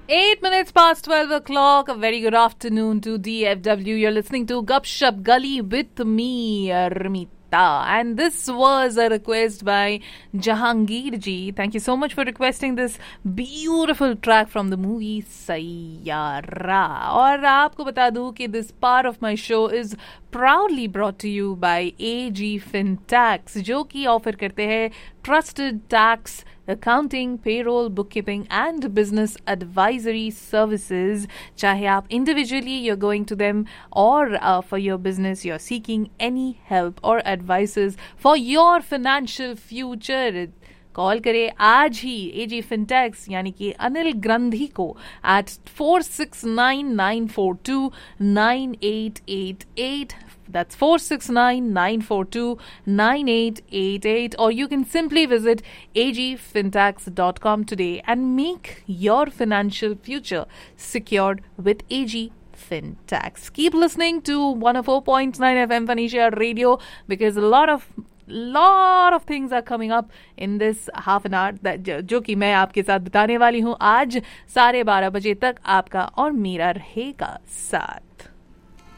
8 minutes past 12 o'clock. A very good afternoon to DFW. You're listening to Gupshup Gully with me, Ramita. And this was a request by Jahangir ji. Thank you so much for requesting this beautiful track from the movie Sayyara. और आपको बता दूं कि this part of my show is proudly brought to you by AG Fintax, जो कि offer करते हैं trusted tax, accounting, payroll, bookkeeping and business advisory services. चाहे आप individually you're going to them or for your business you're seeking any help or advices for your financial future. Call करें आज ही एजी फिनटेक्स यानी कि अनिल ग्रंथी को at 4699429888. That's 4699429888, or you can simply visit agfintax.com today and make your financial future secured with AG Fintax. Keep listening to 104.9 FM Phoenicia Radio, because a lot of things are coming up in this half an hour जो कि मैं आपके साथ बताने वाली हूँ आज 12:30 बजे तक आपका और मेरा रहेगा साथ.